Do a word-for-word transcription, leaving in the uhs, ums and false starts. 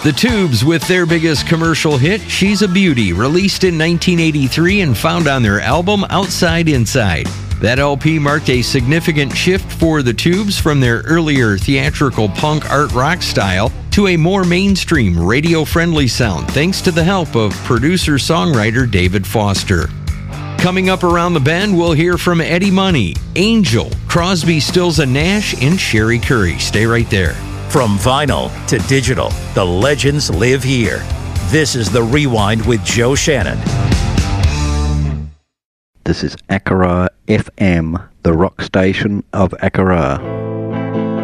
The Tubes with their biggest commercial hit, She's a Beauty, released in nineteen eighty-three and found on their album Outside Inside. That L P marked a significant shift for the Tubes from their earlier theatrical punk art rock style to a more mainstream radio-friendly sound, thanks to the help of producer-songwriter David Foster. Coming up around the bend, we'll hear from Eddie Money, Angel, Crosby, Stills and Nash, and Sherry Curry. Stay right there. From vinyl to digital, the legends live here. This is The Rewind with Joe Shannon. This is Akara F M, the rock station of Akara.